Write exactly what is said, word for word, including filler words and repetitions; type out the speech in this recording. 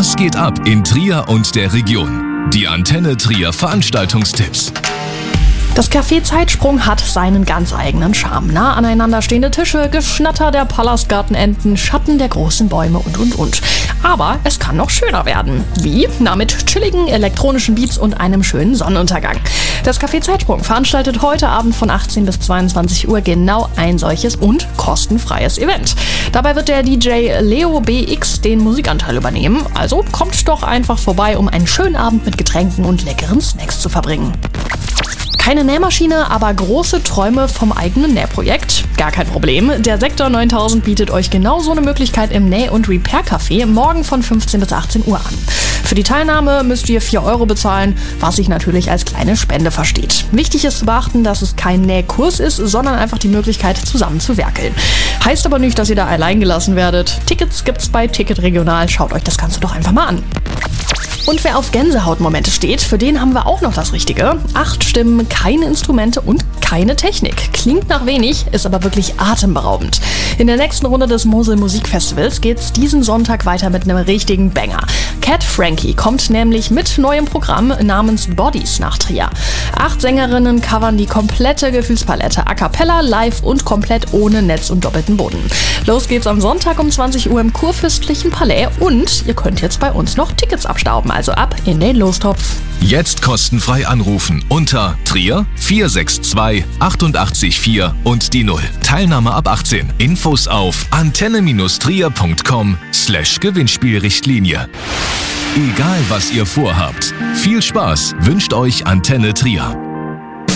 Was geht ab in Trier und der Region? Die Antenne Trier Veranstaltungstipps. Das Café Zeitsprung hat seinen ganz eigenen Charme. Nah aneinander stehende Tische, Geschnatter der Palastgartenenten, Schatten der großen Bäume und und und. Aber es kann noch schöner werden. Wie? Na, mit chilligen elektronischen Beats und einem schönen Sonnenuntergang. Das Café Zeitsprung veranstaltet heute Abend von achtzehn bis zweiundzwanzig Uhr genau ein solches und kostenfreies Event. Dabei wird der D J Leo B X den Musikanteil übernehmen. Also kommt doch einfach vorbei, um einen schönen Abend mit Getränken und leckeren Snacks zu verbringen. Keine Nähmaschine, aber große Träume vom eigenen Nähprojekt? Gar kein Problem. Der Sektor neuntausend bietet euch genau so eine Möglichkeit im Näh- und Repair-Café morgen von fünfzehn bis achtzehn Uhr an. Für die Teilnahme müsst ihr vier Euro bezahlen, was sich natürlich als kleine Spende versteht. Wichtig ist zu beachten, dass es kein Nähkurs ist, sondern einfach die Möglichkeit, zusammen zu werkeln. Heißt aber nicht, dass ihr da allein gelassen werdet. Tickets gibt's bei Ticket Regional. Schaut euch das Ganze doch einfach mal an. Und wer auf Gänsehautmomente steht, für den haben wir auch noch das Richtige. Acht Stimmen, keine Instrumente und keine Technik. Klingt nach wenig, ist aber wirklich atemberaubend. In der nächsten Runde des Mosel Musikfestivals geht's diesen Sonntag weiter mit einem richtigen Banger. Cat Frankie kommt nämlich mit neuem Programm namens Bodies nach Trier. Acht Sängerinnen covern die komplette Gefühlspalette, a cappella, live und komplett ohne Netz und doppelten Boden. Los geht's am Sonntag um zwanzig Uhr im Kurfürstlichen Palais und ihr könnt jetzt bei uns noch Tickets abstauben, also ab in den Lostopf. Jetzt kostenfrei anrufen unter Trier vier sechs zwei achtundachtzig vier und die null. Teilnahme ab achtzehn. Infos auf antenne-trier.com slash Gewinnspielrichtlinie. Egal was ihr vorhabt, viel Spaß wünscht euch Antenne Trier.